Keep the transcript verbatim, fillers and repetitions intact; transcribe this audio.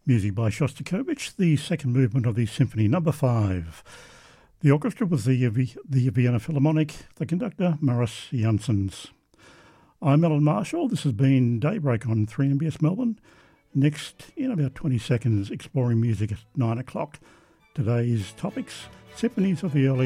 Music by Shostakovich, the second movement of the Symphony Number Five. The orchestra was the, the Vienna Philharmonic, the conductor Maurice Janssens. I'm Alan Marshall. This has been Daybreak on three M B S Melbourne. Next, in about twenty seconds, exploring music at nine o'clock. Today's topics, symphonies of the early